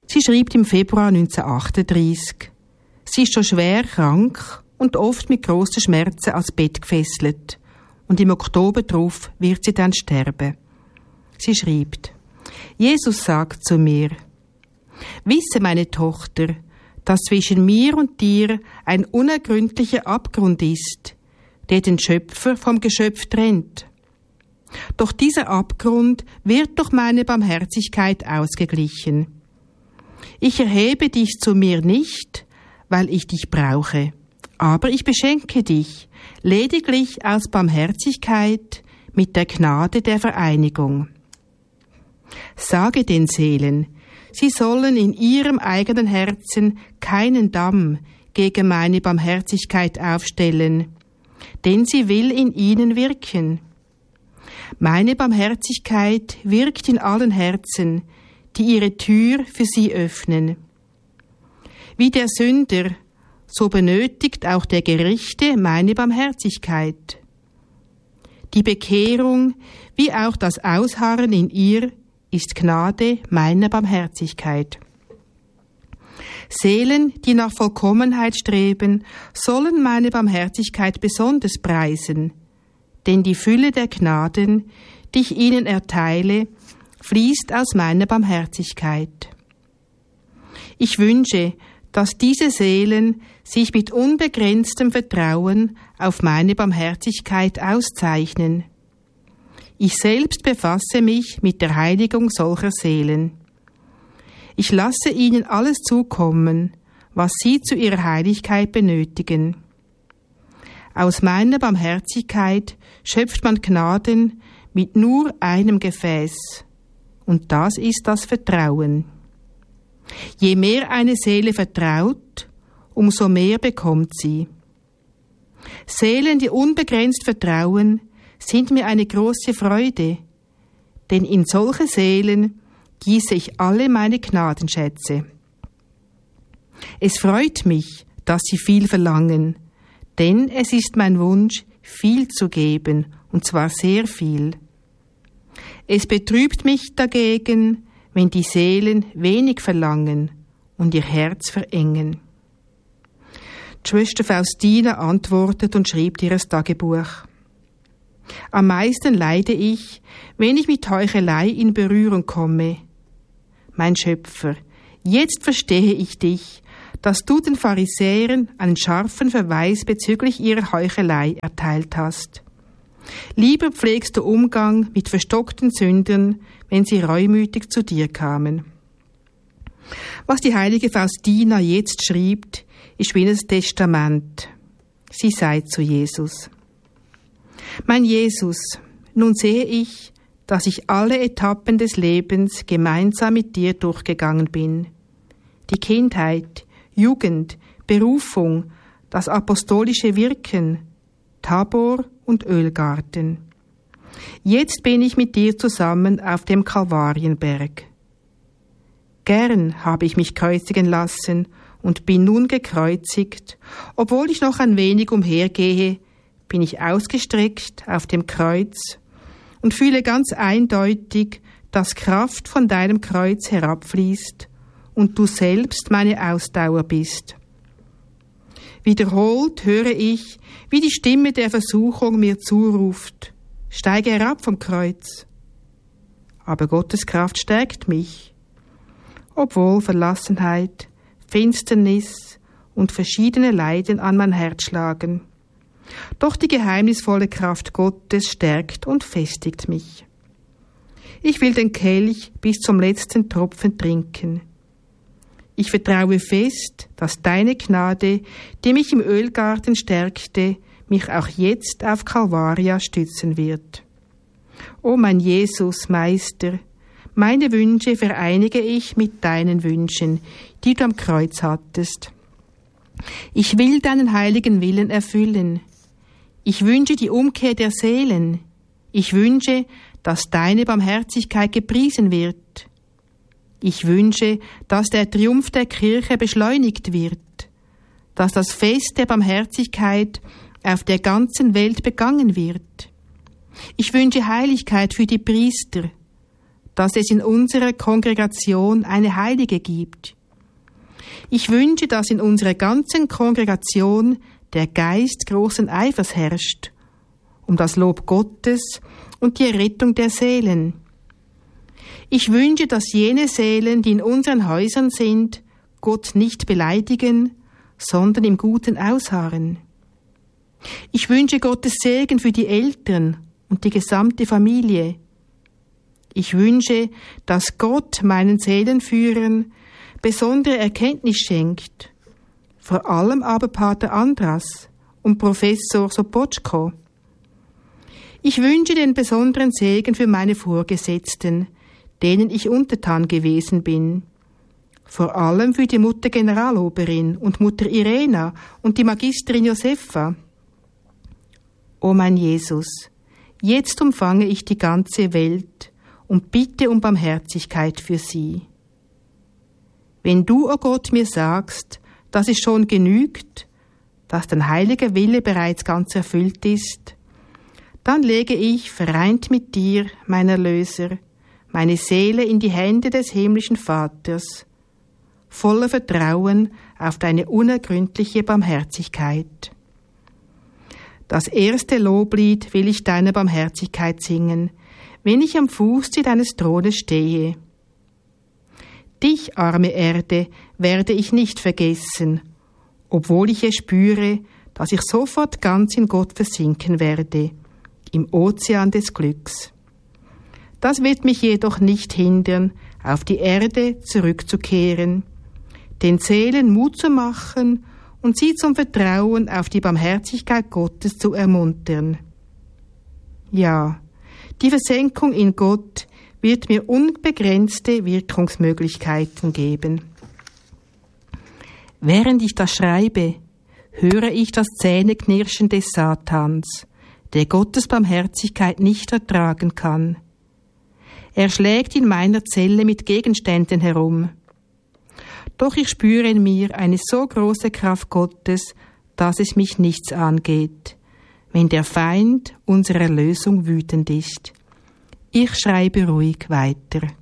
Sie schreibt im Februar 1938. Sie ist schon schwer krank und oft mit grossen Schmerzen ans Bett gefesselt. Und im Oktober drauf wird sie dann sterben. Sie schreibt: Jesus sagt zu mir: Wisse, meine Tochter, dass zwischen mir und dir ein unergründlicher Abgrund ist, der den Schöpfer vom Geschöpf trennt. Doch dieser Abgrund wird durch meine Barmherzigkeit ausgeglichen. Ich erhebe dich zu mir nicht, weil ich dich brauche, aber ich beschenke dich lediglich aus Barmherzigkeit mit der Gnade der Vereinigung. Sage den Seelen, sie sollen in ihrem eigenen Herzen keinen Damm gegen meine Barmherzigkeit aufstellen, denn sie will in ihnen wirken. Meine Barmherzigkeit wirkt in allen Herzen, die ihre Tür für sie öffnen. Wie der Sünder, so benötigt auch der Gerechte meine Barmherzigkeit. Die Bekehrung, wie auch das Ausharren in ihr, ist Gnade meiner Barmherzigkeit. Seelen, die nach Vollkommenheit streben, sollen meine Barmherzigkeit besonders preisen, denn die Fülle der Gnaden, die ich ihnen erteile, fließt aus meiner Barmherzigkeit. Ich wünsche, dass diese Seelen sich mit unbegrenztem Vertrauen auf meine Barmherzigkeit auszeichnen. Ich selbst befasse mich mit der Heiligung solcher Seelen. Ich lasse ihnen alles zukommen, was sie zu ihrer Heiligkeit benötigen. Aus meiner Barmherzigkeit schöpft man Gnaden mit nur einem Gefäß, und das ist das Vertrauen. Je mehr eine Seele vertraut, umso mehr bekommt sie. Seelen, die unbegrenzt vertrauen, sind mir eine große Freude, denn in solche Seelen gieße ich alle meine Gnadenschätze. Es freut mich, dass sie viel verlangen, denn es ist mein Wunsch, viel zu geben, und zwar sehr viel. Es betrübt mich dagegen, wenn die Seelen wenig verlangen und ihr Herz verengen. Die Schwester Faustina antwortet und schrieb ihr Tagebuch: Am meisten leide ich, wenn ich mit Heuchelei in Berührung komme. Mein Schöpfer, jetzt verstehe ich dich, dass du den Pharisäern einen scharfen Verweis bezüglich ihrer Heuchelei erteilt hast. Lieber pflegst du Umgang mit verstockten Sündern, wenn sie reumütig zu dir kamen. Was die heilige Faustina jetzt schrieb, ist wie ein Testament. Sie sagt zu Jesus: Mein Jesus, nun sehe ich, dass ich alle Etappen des Lebens gemeinsam mit dir durchgegangen bin. Die Kindheit, Jugend, Berufung, das apostolische Wirken, Tabor und Ölgarten. Jetzt bin ich mit dir zusammen auf dem Kalvarienberg. Gern habe ich mich kreuzigen lassen und bin nun gekreuzigt, obwohl ich noch ein wenig umhergehe, bin ich ausgestreckt auf dem Kreuz und fühle ganz eindeutig, dass Kraft von deinem Kreuz herabfließt und du selbst meine Ausdauer bist. Wiederholt höre ich, wie die Stimme der Versuchung mir zuruft: Steige herab vom Kreuz. Aber Gottes Kraft stärkt mich. Obwohl Verlassenheit, Finsternis und verschiedene Leiden an mein Herz schlagen. Doch die geheimnisvolle Kraft Gottes stärkt und festigt mich. Ich will den Kelch bis zum letzten Tropfen trinken. Ich vertraue fest, dass deine Gnade, die mich im Ölgarten stärkte, mich auch jetzt auf Kalvaria stützen wird. O mein Jesus, Meister, meine Wünsche vereinige ich mit deinen Wünschen, die du am Kreuz hattest. Ich will deinen heiligen Willen erfüllen. Ich wünsche die Umkehr der Seelen. Ich wünsche, dass deine Barmherzigkeit gepriesen wird. Ich wünsche, dass der Triumph der Kirche beschleunigt wird, dass das Fest der Barmherzigkeit auf der ganzen Welt begangen wird. Ich wünsche Heiligkeit für die Priester, dass es in unserer Kongregation eine Heilige gibt. Ich wünsche, dass in unserer ganzen Kongregation der Geist großen Eifers herrscht, um das Lob Gottes und die Errettung der Seelen. Ich wünsche, dass jene Seelen, die in unseren Häusern sind, Gott nicht beleidigen, sondern im Guten ausharren. Ich wünsche Gottes Segen für die Eltern und die gesamte Familie. Ich wünsche, dass Gott meinen Seelenführern besondere Erkenntnis schenkt, vor allem aber Pater Andras und Professor Sopotschko. Ich wünsche den besonderen Segen für meine Vorgesetzten, denen ich untertan gewesen bin, vor allem für die Mutter Generaloberin und Mutter Irena und die Magisterin Josepha. O mein Jesus, jetzt umfange ich die ganze Welt und bitte um Barmherzigkeit für sie. Wenn du, o Gott, mir sagst, dass es schon genügt, dass dein heiliger Wille bereits ganz erfüllt ist, dann lege ich, vereint mit dir, mein Erlöser, meine Seele in die Hände des himmlischen Vaters, voller Vertrauen auf deine unergründliche Barmherzigkeit. Das erste Loblied will ich deiner Barmherzigkeit singen, wenn ich am Fuße deines Thrones stehe. Dich, arme Erde, werde ich nicht vergessen, obwohl ich es spüre, dass ich sofort ganz in Gott versinken werde, im Ozean des Glücks. Das wird mich jedoch nicht hindern, auf die Erde zurückzukehren, den Seelen Mut zu machen und sie zum Vertrauen auf die Barmherzigkeit Gottes zu ermuntern. Ja, die Versenkung in Gott wird mir unbegrenzte Wirkungsmöglichkeiten geben. Während ich das schreibe, höre ich das Zähneknirschen des Satans, der Gottes Barmherzigkeit nicht ertragen kann. Er schlägt in meiner Zelle mit Gegenständen herum. Doch ich spüre in mir eine so große Kraft Gottes, dass es mich nichts angeht, wenn der Feind unserer Erlösung wütend ist. Ich schreibe ruhig weiter.